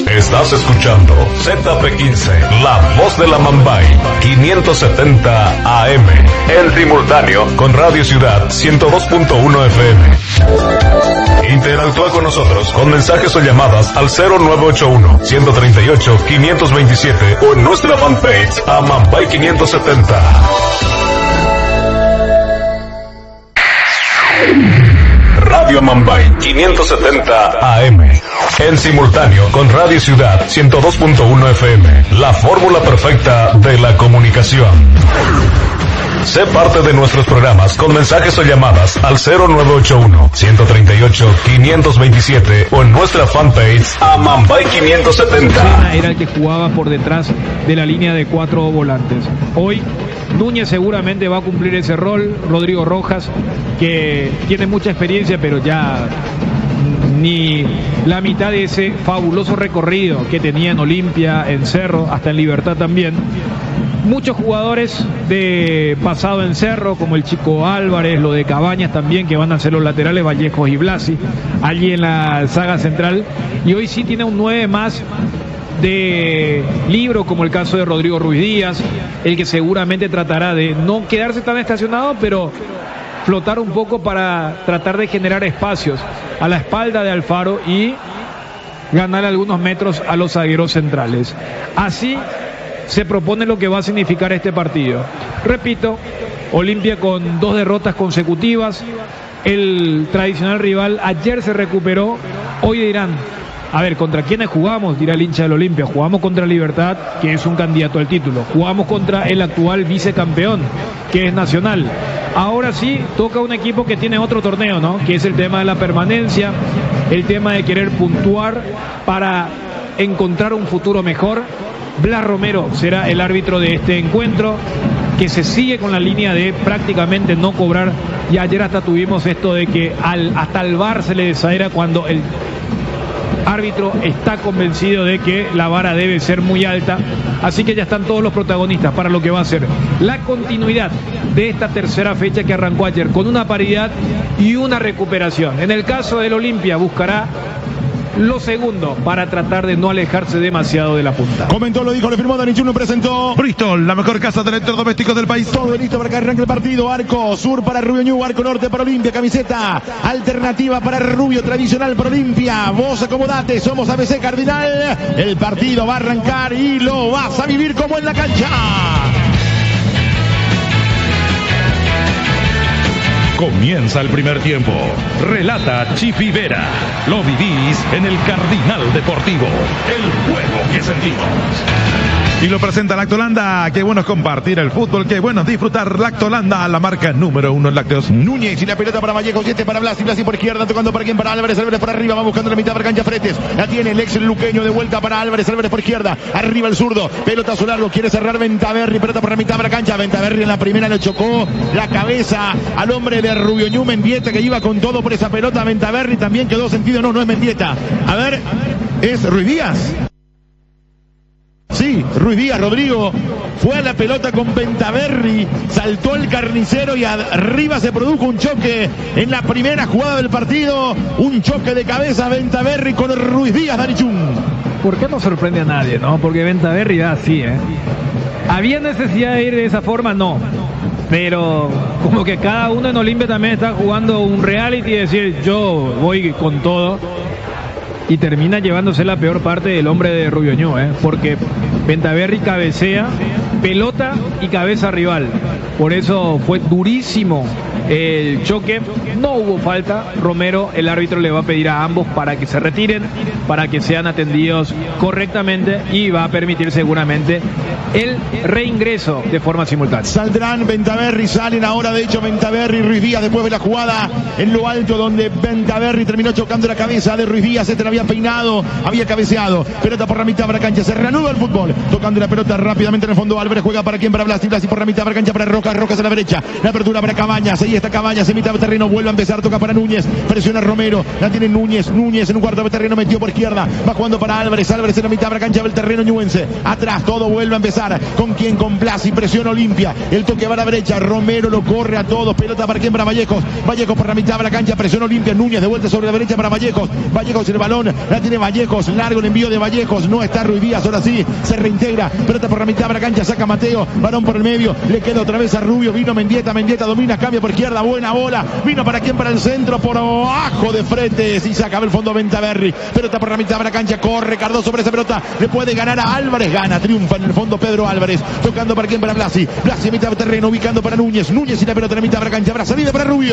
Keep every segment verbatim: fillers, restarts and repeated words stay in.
Estás escuchando Z P quince, la voz de la Mambay, quinientos setenta A M, en simultáneo con Radio Ciudad ciento dos punto uno F M. Interactúa con nosotros con mensajes o llamadas al cero nueve ocho uno, uno tres ocho, cinco dos siete o en nuestra fanpage a Mambay quinientos setenta. Radio Mambay quinientos setenta A M, en simultáneo con Radio Ciudad ciento dos punto uno F M, la fórmula perfecta de la comunicación. Sé parte de nuestros programas con mensajes o llamadas al cero nueve ocho uno, uno tres ocho, cinco dos siete o en nuestra fanpage a Mambay quinientos setenta. Era el que jugaba por detrás de la línea de cuatro volantes. Hoy Núñez seguramente va a cumplir ese rol. Rodrigo Rojas, que tiene mucha experiencia, pero ya ni la mitad de ese fabuloso recorrido que tenía en Olimpia, en Cerro, hasta en Libertad también. Muchos jugadores de pasado en Cerro, como el Chico Álvarez, lo de Cabañas también, que van a ser los laterales, Vallejos y Blasi, allí en la saga central. Y hoy sí tiene un nueve más de libro, como el caso de Rodrigo Ruiz Díaz, el que seguramente tratará de no quedarse tan estacionado, pero flotar un poco para tratar de generar espacios a la espalda de Alfaro y ganar algunos metros a los zagueros centrales. Así se propone lo que va a significar este partido. Repito, Olimpia con dos derrotas consecutivas. El tradicional rival ayer se recuperó. Hoy dirán, a ver, ¿contra quiénes jugamos? Dirá el hincha del Olimpia. Jugamos contra Libertad, que es un candidato al título. Jugamos contra el actual vicecampeón, que es Nacional. Ahora sí, toca un equipo que tiene otro torneo, ¿no? Que es el tema de la permanencia, el tema de querer puntuar para encontrar un futuro mejor. Blas Romero será el árbitro de este encuentro, que se sigue con la línea de prácticamente no cobrar. Y ayer hasta tuvimos esto de que al, hasta al V A R se le desaera cuando el árbitro está convencido de que la vara debe ser muy alta. Así que ya están todos los protagonistas para lo que va a ser la continuidad de esta tercera fecha que arrancó ayer con una paridad y una recuperación. En el caso del Olimpia buscará lo segundo para tratar de no alejarse demasiado de la punta. Comentó, lo dijo, le firmó Dani Chuno, presentó Bristol, la mejor casa de electrodomésticos del país. Todo listo para que arranque el partido. Arco sur para Rubio Ñu, arco norte para Olimpia, camiseta alternativa para Rubio, tradicional para Olimpia. Vos acomodate, somos A B C Cardinal. El partido va a arrancar y lo vas a vivir como en la cancha. Comienza el primer tiempo. Relata Chifi Vera. Lo vivís en el Cardinal Deportivo. El juego que sentimos. Y lo presenta Lactolanda. Qué bueno es compartir el fútbol. Qué bueno es disfrutar Lactolanda, la marca número uno en lácteos. Núñez y la pelota para Vallejo. Siete para Blasi. Blasi por izquierda. Tocando para quién, para Álvarez. Álvarez por arriba. Va buscando la mitad para cancha Fretes. La tiene el ex luqueño de vuelta para Álvarez. Álvarez por izquierda. Arriba el zurdo. Pelota solar. Lo quiere cerrar Ventaverri. Pelota por la mitad para cancha. Ventaverri en la primera le chocó la cabeza al hombre de Rubio Ñu. Mendieta, que iba con todo por esa pelota. Ventaverri también quedó sentido. No, no es Mendieta. A ver, es Ruiz Díaz. Sí, Ruiz Díaz, Rodrigo, fue a la pelota con Ventaverri, saltó el carnicero y arriba se produjo un choque en la primera jugada del partido, un choque de cabeza Ventaverri con Ruiz Díaz, Danichún. ¿Por qué no sorprende a nadie, no? Porque Ventaverri da así, ¿eh? ¿Había necesidad de ir de esa forma? No. Pero como que cada uno en Olimpia también está jugando un reality y decir, yo voy con todo. Y termina llevándose la peor parte del hombre de Rubio Ñu, ¿eh? Porque Ventaverri cabecea, pelota y cabeza rival. Por eso fue durísimo el choque. No hubo falta. Romero, el árbitro, le va a pedir a ambos para que se retiren, para que sean atendidos correctamente y va a permitir seguramente el reingreso de forma simultánea. Saldrán Ventaverri, salen ahora de hecho Ventaverri y Ruiz Díaz después de la jugada en lo alto donde Ventaverri terminó chocando la cabeza de Ruiz Díaz. Este la había peinado, había cabeceado. Pelota por la mitad para cancha, se reanuda el fútbol. Tocando la pelota rápidamente en el fondo. Álvarez juega para quien, para Blasi. Blasi por la mitad para cancha para Rojas. Rojas a la derecha. La apertura para Cabañas. Ahí está Cabañas en mitad de terreno, vuelve a empezar, toca para Núñez, presiona Romero, la tiene Núñez, Núñez en un cuarto de terreno, metió por izquierda, va jugando para Álvarez, Álvarez en la mitad de la cancha del terreno ñuense, atrás todo vuelve a empezar, con quien, con Blasi, presión Olimpia, el toque va a la derecha, Romero lo corre a todos, pelota para quien, para Vallejos, Vallejos por la mitad de la cancha, presión Olimpia, Núñez de vuelta sobre la derecha para Vallejos, Vallejos el balón, la tiene Vallejos, largo el envío de Vallejos, no está Ruiz Díaz, ahora sí, se reintegra, pelota por la mitad de la cancha, saca Mateo, balón por el medio, le queda otra vez a Rubio, vino Mendieta, Mendieta domina, cambia por izquierda, buena bola, vino para quien, para el centro, por abajo de frente, y saca el fondo Ventaverri, pelota por la mitad de la cancha, corre Cardoso sobre esa pelota, le puede ganar a Álvarez, gana, triunfa en el fondo Pedro Álvarez, tocando para quien, para Blasi, Blasi en mitad de terreno, ubicando para Núñez, Núñez y la pelota en la mitad de la cancha, habrá salida para Rubio.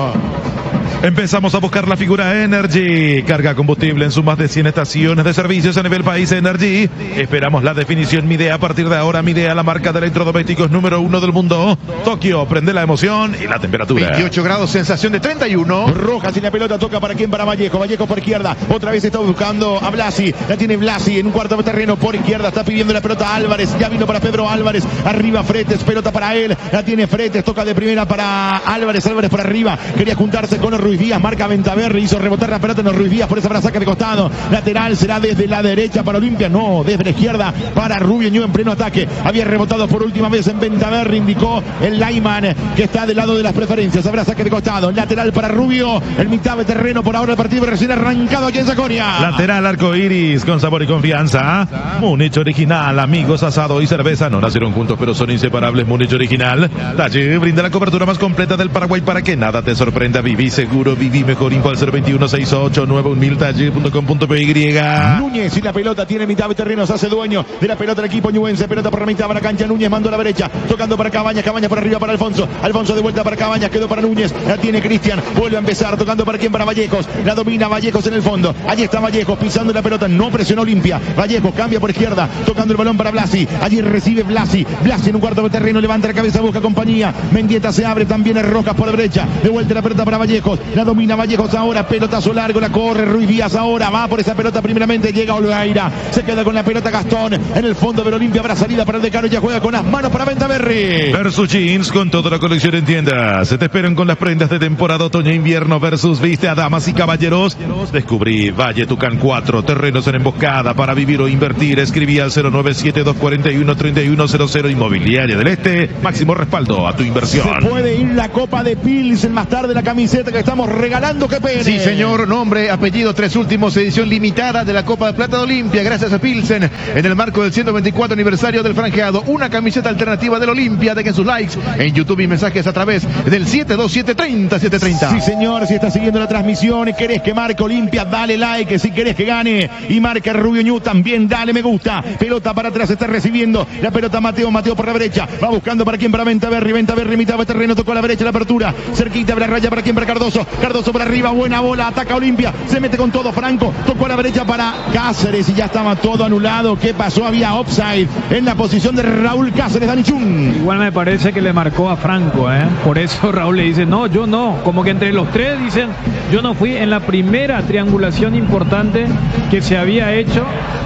Empezamos a buscar la figura Energy. Carga combustible en sus más de cien estaciones de servicios a nivel país. Energy. Esperamos la definición Midea a partir de ahora. Midea, la marca de electrodomésticos número uno del mundo. Tokio, prende la emoción y la temperatura. veintiocho grados, sensación de treinta y uno. Rojas y la pelota toca para quién, para Vallejo. Vallejo por izquierda. Otra vez está buscando a Blasi. La tiene Blasi en un cuarto de terreno por izquierda. Está pidiendo la pelota a Álvarez. Ya vino para Pedro Álvarez. Arriba Fretes. Pelota para él. La tiene Fretes. Toca de primera para Álvarez. Álvarez por arriba. Quería juntarse con Ruiz Díaz. Marca Ventaverri. Hizo rebotar la pelota en Ruiz Díaz. Por esa para saca de costado. Lateral será desde la derecha para Olimpia. No, desde la izquierda para Rubio Ñu en pleno ataque. Había rebotado por última vez en Ventaverri. Indicó el Lyman que está del lado de las preferencias. Habrá saque de costado. Lateral para Rubio. El mitad de terreno por ahora el partido recién arrancado aquí en Saconia. Lateral arco iris con sabor y confianza. Múnich original. Amigos, asado y cerveza. No nacieron juntos pero son inseparables. Múnich original. Talle brinda la cobertura más completa del Paraguay para que nada te sorprenda. Viví seguro, viví mejor. Info al cero veintiuno sesenta y ocho noventa y un mil talle punto com punto pe y. Núñez y la pelota tiene mitad de terreno. Se hace dueño de la pelota del equipo ñuense. Pelota por la mitad de la cancha. Núñez mandó a la derecha. Tocando para Cabañas. Cabañas por arriba para Alfonso. Alfonso de vuelta para Cabañas. Quedó para Núñez. La tiene Cristian. Vuelve a empezar. Tocando para quién, para Vallejos. La domina Vallejos en el fondo. Allí está Vallejos pisando la pelota. No presionó Olimpia. Vallejos cambia por izquierda. Tocando el balón para Blasi. Allí recibe Blasi. Blasi en un cuarto de terreno. Levanta la cabeza. Busca compañía. Mendieta se abre. También es Rojas por la derecha. De vuelta la pelota para Vallejos. La domina Vallejos ahora. Pelotazo largo. La corre Ruiz Díaz ahora. Va por esa pelota. Primeramente llega Olveira. Se queda con la pelota Gastón. En el fondo de Olimpia habrá salida para el decano. Ya juega con las manos para Ventaverri. Versus Jeans con toda la colección en tiendas. Se te esperan con las prendas de temporada otoño-invierno versus viste a damas y caballeros. Descubrí Valle Tucán cuatro. Terrenos en emboscada para vivir o invertir. Escribí al cero nueve siete dos cuatro uno tres uno cero cero. Inmobiliaria del Este. Máximo respaldo a tu inversión. Se puede ir la copa de Pilsen más tarde la camiseta que estamos regalando. ¡Qué pena! Sí, señor. Nombre, apellido, tres últimos. Edición limitada de la Copa de Plata de Olimpia. Gracias a Pilsen. En el marco del ciento veinticuatro aniversario del franjeado. Una camiseta alternativa del Olimpia. Dejen sus likes en YouTube y mensajes a través del siete dos siete treinta siete treinta. Sí, señor. Si estás siguiendo la transmisión, querés que marque Olimpia, dale like. Si querés que gane y marque Rubio Ñu, también dale me gusta. Pelota para atrás, está recibiendo la pelota Mateo. Mateo por la derecha. Va buscando para quién, para Ventaverri. Ventaverri, mitad de terreno. Tocó a la derecha la apertura. Cerquita de la raya para quién, para Cardoso. Cardoso por arriba. Buena bola. Ataca Olimpia. Se mete con todo Franco. Tocó a la derecha para Cáceres y ya estaba todo anulado. ¿Qué pasó? Había offside en la posición de Raúl Cáceres. Dani Chun. Igual me parece que le marcó a Franco, ¿eh? Por eso Raúl le dice, no, yo no. Como que entre los tres dicen, yo no fui en la primera triangulación importante que se había hecho.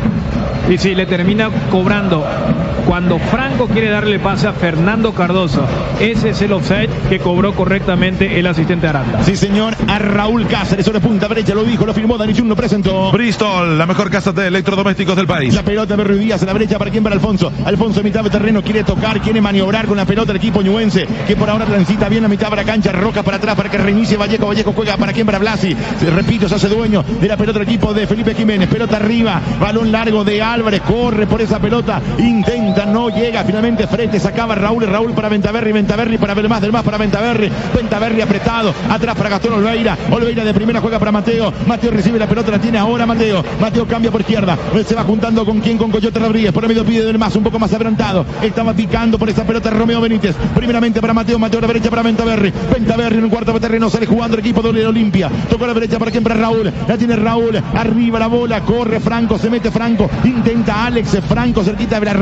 Y si le termina cobrando cuando Franco quiere darle pase a Fernando Cardoso. Ese es el offside que cobró correctamente el asistente Aranda. Sí, señor, a Raúl Cáceres sobre punta derecha, lo dijo, lo firmó, Dani Chun lo presentó. Bristol, la mejor casa de electrodomésticos del país. La pelota de Ruiz Díaz a la derecha, para quién, para Alfonso. Alfonso en mitad de terreno, quiere tocar, quiere maniobrar con la pelota el equipo ñuense, que por ahora transita bien la mitad de la cancha. Roca para atrás para que reinicie Vallejo. Vallejo juega para quién, para Blasi. Repito, se hace dueño de la pelota del equipo de Felipe Jiménez. Pelota arriba, balón largo de Álvarez, corre por esa pelota, intenta, no llega, finalmente frente, sacaba Raúl, Raúl para Ventaverri, Ventaverri para Belmás, del más para Ventaverri, Ventaverri apretado, atrás para Gastón Olveira, Olveira de primera juega para Mateo, Mateo recibe la pelota, la tiene ahora Mateo, Mateo cambia por izquierda, se va juntando con quién, con Coyote Rodríguez, por el medio pide del más, un poco más adelantado, estaba picando por esa pelota Romeo Benítez, primeramente para Mateo, Mateo a la derecha para Ventaverri, Ventaverri en un cuarto de terreno, sale jugando el equipo de Olimpia, tocó a la derecha para quien, para Raúl, la tiene Raúl, arriba la bola, corre Franco, se mete Franco, intenta Alex, Franco cerquita de la raya, busca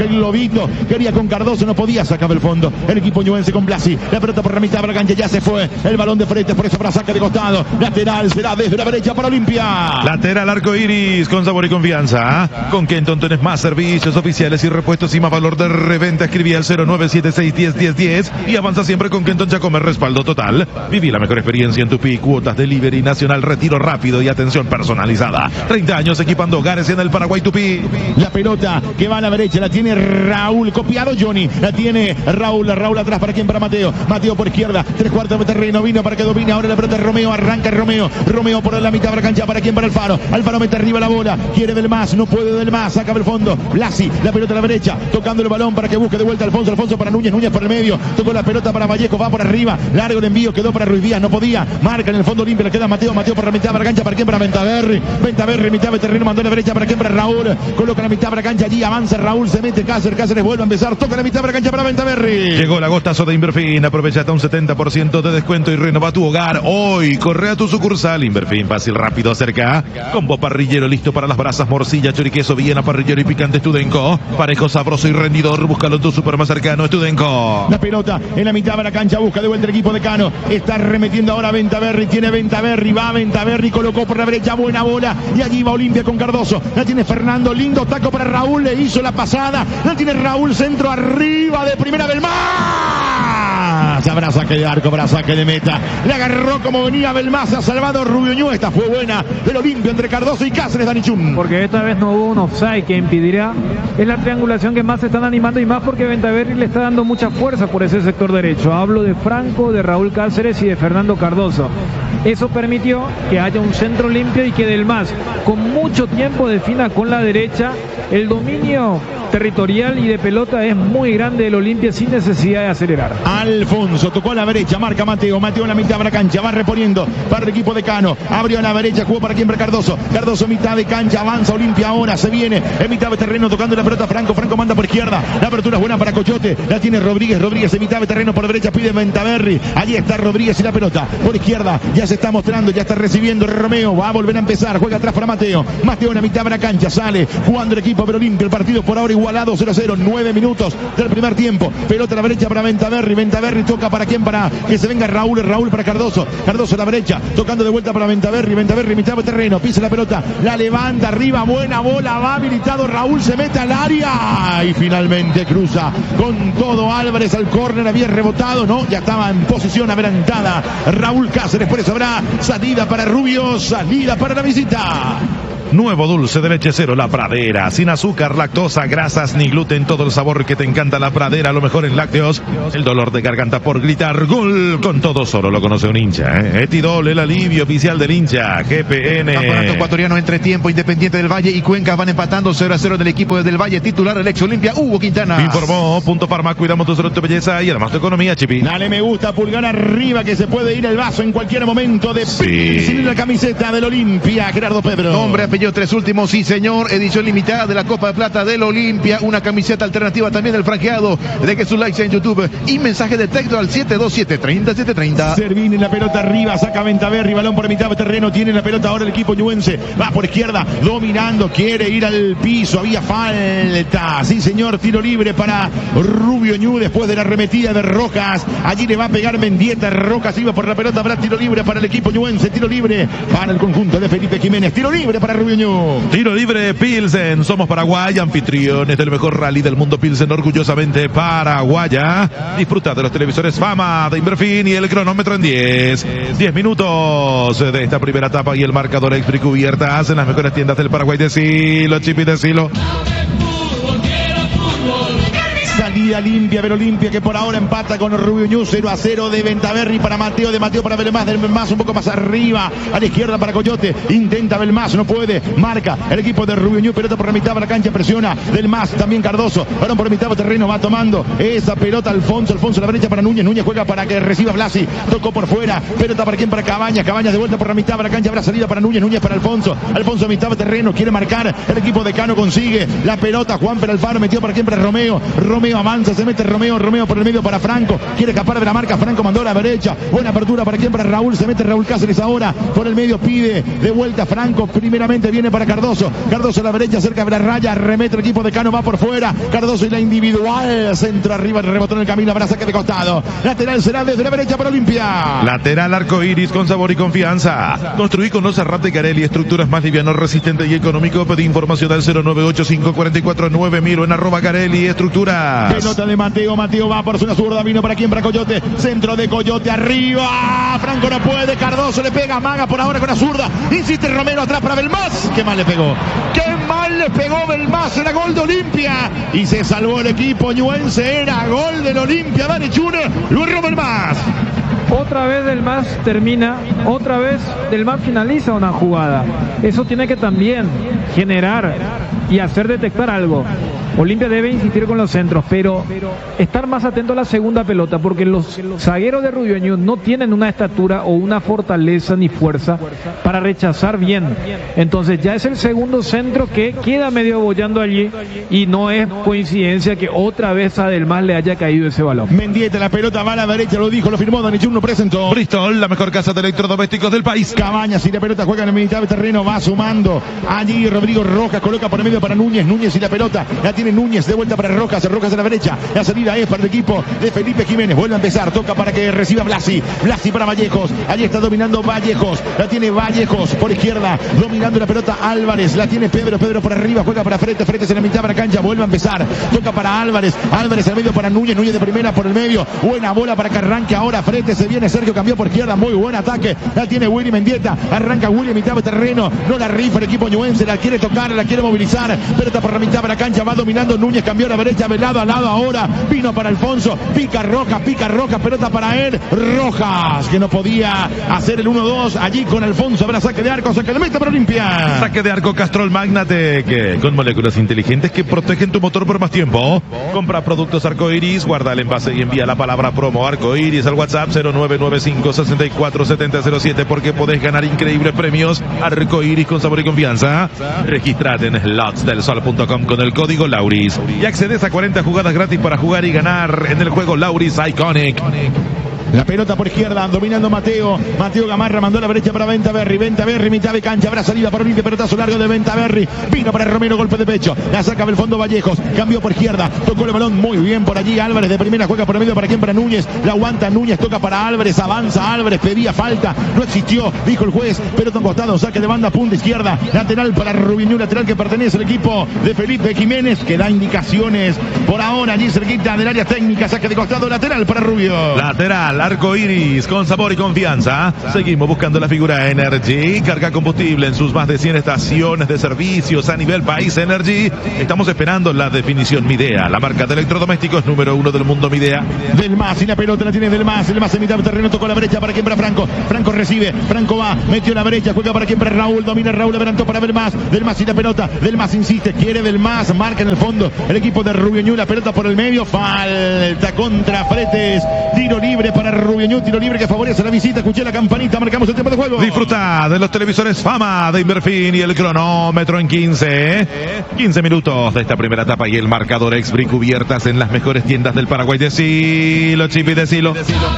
el globito, quería con Cardoso, no podía, sacaba el fondo, el equipo ñuense con Blasi, la pelota por la mitad de la cancha, ya se fue, el balón de frente, por eso para saque de costado, lateral será desde la derecha para Olimpia. Lateral arco iris, con sabor y confianza, ¿eh? Con Kenton tenés más servicios oficiales y repuestos y más valor de reventa. Escribí al cero nueve siete seis uno cero uno cero uno cero y avanza siempre con Kenton Chacome, respaldo total. Viví la mejor experiencia en Tupi, cuotas delivery nacional, retiro rápido y atención personalizada. treinta años equipando hogares en el Paraguay Tupi. La pelota que va a la derecha, la tiene Raúl, copiado Johnny, la tiene Raúl, Raúl atrás, ¿para quién? Para Mateo, Mateo por izquierda, tres cuartos de terreno, vino para que domine ahora la pelota Romeo, arranca Romeo, Romeo por la mitad de la cancha, ¿para quién? Para Alfaro, Alfaro mete arriba la bola, quiere del más, no puede del más, saca el fondo, Blasi, la pelota a la derecha, tocando el balón para que busque de vuelta Alfonso, Alfonso para Núñez, Núñez por el medio, tocó la pelota para Vallejo, va por arriba, largo el envío, quedó para Ruiz Díaz, no podía, marca en el fondo limpio, le queda Mateo, Mateo por la mitad de la cancha, ¿para quién? Para Ventaverri, Ventaverri, mitad de terreno, mandó a la derecha, ¿para quién? Para Raúl, coloca la mitad de la cancha, allí avanza Raúl, se mete Cáceres, Cáceres vuelve a empezar, toca la mitad de la cancha para Ventaverri. Llegó el agostazo de Inverfin, aprovecha hasta un setenta por ciento de descuento y renova tu hogar hoy. Corre a tu sucursal Inverfin, fácil, rápido, cerca. Combo parrillero listo para las brasas, morcilla, choriqueso, Viena, parrillero y picante Estudenco. Parejo, sabroso y rendidor, búscalo en tu super más cercano, Estudenco. La pelota en la mitad de la cancha, busca de vuelta el equipo de Cano. Está remetiendo ahora Ventaverri, tiene Ventaverri, va Ventaverri, colocó por la derecha, buena bola. Y allí va Olimpia con Cardoso. La tiene Fernando, lindo taco para Raúl, le hizo la pasada. La tiene Raúl, centro arriba de primera Belmás. Habrá saque de arco, habrá saque de meta. Le agarró como venía Belmás, ha salvado Rubio Ñu. Esta fue buena del Olimpia entre Cardoso y Cáceres, Danichum. Porque esta vez no hubo un offside que impedirá. Es la triangulación que más se están animando y más porque Ventaverri le está dando mucha fuerza por ese sector derecho. Hablo de Franco, de Raúl Cáceres y de Fernando Cardoso. Eso permitió que haya un centro limpio y que Del Mas con mucho tiempo defina con la derecha. El dominio territorial y de pelota es muy grande del Olimpia sin necesidad de acelerar. Alfonso tocó a la derecha, marca Mateo, Mateo en la mitad de la cancha, va reponiendo para el equipo de Cano, abrió a la derecha, jugó para quien, para Cardoso, Cardoso mitad de cancha, avanza Olimpia ahora, se viene en mitad de terreno tocando la pelota Franco, Franco manda por izquierda, la apertura es buena para Coyote, la tiene Rodríguez, Rodríguez en mitad de terreno por derecha, pide Ventaverri, allí está Rodríguez y la pelota por izquierda, ya se está mostrando, ya está recibiendo Romeo, va a volver a empezar, juega atrás para Mateo, Mateo en la mitad de la cancha, sale jugando el equipo de Olimpia, el partido por ahora igualado cero a cero, nueve minutos del primer tiempo, pelota a la derecha para Ventaverri, Ventaverri toca para quién, para que se venga Raúl, Raúl para Cardoso, Cardoso a la derecha, tocando de vuelta para Ventaverri, Ventaverri mitad de terreno, pisa la pelota, la levanta arriba, buena bola, va habilitado Raúl, se mete al área y finalmente cruza con todo Álvarez al córner, había rebotado, no, ya estaba en posición adelantada Raúl Cáceres, por eso habrá salida para Rubio, salida para la visita. Nuevo dulce de leche cero, La Pradera. Sin azúcar, lactosa, grasas ni gluten. Todo el sabor que te encanta, La Pradera. Lo mejor en lácteos. El dolor de garganta por gritar gol con todo solo lo conoce un hincha. ¿eh? Etidol, el alivio oficial del hincha. G P N. Campeonato ecuatoriano entre tiempo. Independiente del Valle y Cuenca van empatando cero a cero del equipo del Valle. Titular el ex Olimpia, Hugo Quintana. Informó Punto Parma. Cuidamos tu salud, tu belleza y además tu economía, Chipi. Dale me gusta, pulgar arriba que se puede ir el vaso en cualquier momento de sí. Sin la camiseta del Olimpia, Gerardo Pedro. Nombre, apellido, tres últimos, sí señor, edición limitada de la Copa de Plata del Olimpia, una camiseta alternativa también del franqueado, deje sus likes en YouTube y mensaje de texto al siete dos siete, tres cero siete tres cero. Servini la pelota arriba, saca Ventaverri, balón por mitad de terreno, tiene la pelota ahora el equipo ñuense, va por izquierda, dominando, quiere ir al piso, había falta, sí señor, tiro libre para Rubio Ñu después de la arremetida de Rojas, allí le va a pegar Mendieta, Rojas iba por la pelota, habrá tiro libre para el equipo ñuense, tiro libre para el conjunto de Felipe Jiménez, tiro libre para Rubio Ñu. Tiro libre Pilsen, somos Paraguay, anfitriones del mejor rally del mundo Pilsen, orgullosamente paraguaya. Disfruta de los televisores Fama de Inverfin y el cronómetro en diez. diez minutos de esta primera etapa y el marcador extra cubiertas en las mejores tiendas del Paraguay. Decilo, Chipi, decilo. Salida limpia, pero limpia que por ahora empata con Rubio Ñu, cero a cero de Ventaverri para Mateo, de Mateo para Belmás, del Belmás un poco más arriba, a la izquierda para Coyote, intenta Belmás, no puede, marca el equipo de Rubio Ñu, pelota por la mitad de la cancha, presiona Belmás, también Cardoso, ahora por mitad de terreno va tomando esa pelota Alfonso, Alfonso a la derecha para Núñez, Núñez juega para que reciba Blasi, tocó por fuera, pelota para quién, para Cabañas, Cabañas de vuelta por la mitad de la cancha, habrá salida para Núñez, Núñez para Alfonso, Alfonso a mitad de terreno, quiere marcar, el equipo de Cano consigue la pelota, Juan Peralfaro metió para quién, para Romeo, Romeo avanza avanza, se mete Romeo, Romeo por el medio para Franco, quiere escapar de la marca, Franco mandó a la derecha, buena apertura para quien, para Raúl, se mete Raúl Cáceres ahora, por el medio pide de vuelta Franco, primeramente viene para Cardoso, Cardoso a la derecha, cerca de la raya, remete el equipo de Cano, va por fuera, Cardoso y la individual, centro arriba, rebotó en el camino, habrá saque de costado, lateral será desde la derecha para Olimpia. Lateral Arcoiris con sabor y confianza. Construí con Ozarrate Carelli estructuras más liviano, resistente y económico. Pedí información al cero nueve ocho cinco cuatro cuatro nueve mil o en arroba Carelli Estructuras. Pelota de Mateo, Mateo va por zona zurda, vino para quien, para Coyote, centro de Coyote arriba, Franco no puede, Cardoso le pega, maga por ahora con la zurda, insiste Romero atrás para Belmás, qué mal le pegó, qué mal le pegó Belmás, era gol de Olimpia y se salvó el equipo ñuense, era gol del Olimpia, Dani Chune, Luis Belmás. Otra vez Del Mas termina, otra vez Del Mas finaliza una jugada. Eso tiene que también generar y hacer detectar algo. Olimpia debe insistir con los centros, pero estar más atento a la segunda pelota, porque los zagueros de Rubio Ñu no tienen una estatura o una fortaleza ni fuerza para rechazar bien. Entonces ya es el segundo centro que queda medio bollando allí y no es coincidencia que otra vez a Del Mas le haya caído ese balón. Mendieta, la pelota va a la derecha, lo dijo, lo firmó, Dani Chun, lo presentó. Bristol, la mejor casa de electrodomésticos del país. Cabañas y la pelota juega en el mitad de terreno, va sumando. Allí Rodrigo Rojas coloca por el medio para Núñez, Núñez y la pelota la tiene Núñez, de vuelta para Rojas, Rojas a la derecha, la salida es para el equipo de Felipe Jiménez, vuelve a empezar, toca para que reciba Blasi, Blasi para Vallejos, allí está dominando Vallejos, la tiene Vallejos por izquierda, dominando la pelota Álvarez, la tiene Pedro, Pedro por arriba, juega para frente, frente en la mitad para cancha, vuelve a empezar, toca para Álvarez, Álvarez al medio para Núñez, Núñez de primera por el medio, buena bola para que arranque ahora frente, se viene Sergio, cambió por izquierda, muy buen ataque, la tiene Willy Mendieta, arranca Willy mitad de terreno, no la rifa el equipo ñuense, la quiere tocar, la quiere movilizar, pelota por la mitad para cancha, va dominando Núñez, cambió a la derecha, de lado a lado ahora, vino para Alfonso, pica Rojas, pica Rojas, pelota para él, Rojas, que no podía hacer el uno dos, allí con Alfonso, habrá saque de arco, saque de meta para Olimpia. Saque de arco Castrol Magnatec, con moléculas inteligentes que protegen tu motor por más tiempo. Compra productos Arcoiris, guarda el envase y envía la palabra promo Arcoiris al WhatsApp cero nueve nueve cinco seis cuatro siete cero cero siete porque podés ganar increíbles premios. Arcoiris con sabor y confianza. Registrate en slots del sol punto com con el código Lauris y accedes a cuarenta jugadas gratis para jugar y ganar en el juego Lauris Iconic. La pelota por izquierda, dominando Mateo. Mateo Gamarra mandó a la derecha para Ventaverri. Ventaverri, mitad de cancha. Habrá salida para Olimpia. Pelotazo largo de Ventaverri. Vino para Romero, golpe de pecho. La saca del fondo Vallejos. Cambió por izquierda. Tocó el balón muy bien por allí. Álvarez de primera juega por el medio para quien, para Núñez. La aguanta Núñez, toca para Álvarez. Avanza Álvarez, pedía falta. No existió, dijo el juez. Pelota en costado, saque de banda, punta izquierda. Lateral para Rubiñú, lateral que pertenece al equipo de Felipe Jiménez, que da indicaciones por ahora allí cerquita del área técnica. Saque de costado, lateral para Rubio. Lateral. Arcoiris con sabor y confianza. Seguimos buscando la figura Energy. Carga combustible en sus más de cien estaciones de servicios a nivel país. Energy. Estamos esperando la definición Midea, la marca de electrodomésticos número uno del mundo Midea. Del Mas y la pelota la tiene Del Mas. Del Mas en mitad de terreno, tocó la brecha para quien, para Franco. Franco recibe, Franco va, metió la brecha, juega para quien, para Raúl, domina Raúl, adelantó para Del Mas. Del Mas y la pelota. Del Mas insiste, quiere Del Mas, marca en el fondo el equipo de Rubiñú, la pelota por el medio, falta contra Fretes, tiro libre para Rubiñú. Tiro libre que favorece la visita. Escuché la campanita, marcamos el tiempo de juego. Disfruta de los televisores Fama de Inverfin y el cronómetro en quince. quince minutos de esta primera etapa y el marcador Exbri cubiertas en las mejores tiendas del Paraguay. Decilo, Chipi, decilo.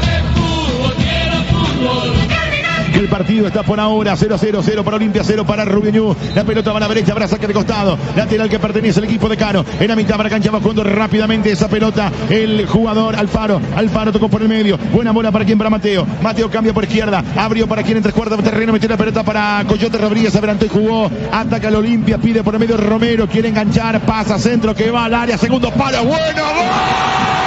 El partido está por ahora cero cero, cero para Olimpia, cero para Rubiñú. La pelota va a la derecha, habrá saque de costado. Lateral que pertenece al equipo de Cano. En la mitad para cancha va jugando rápidamente esa pelota. El jugador Alfaro. Alfaro tocó por el medio. Buena bola para quien, para Mateo. Mateo cambia por izquierda. Abrió para quien entre cuartos de terreno. Metió la pelota para Coyote Rodríguez. Adelantó y jugó. Ataca al Olimpia. Pide por el medio Romero. Quiere enganchar. Pasa centro que va al área. Segundo palo. Bueno, ¡gol!